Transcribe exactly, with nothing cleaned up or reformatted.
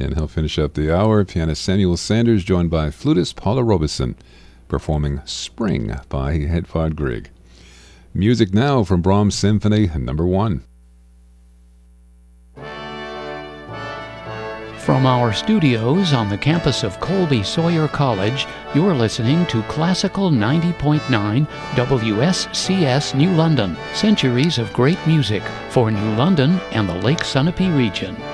And he'll finish up the hour. Pianist Samuel Sanders, joined by flutist Paula Robeson, performing Spring by Hedvard Grieg. Music now from Brahms Symphony Number One. From our studios on the campus of Colby Sawyer College, you're listening to Classical ninety point nine W S C S New London, centuries of great music for New London and the Lake Sunapee region.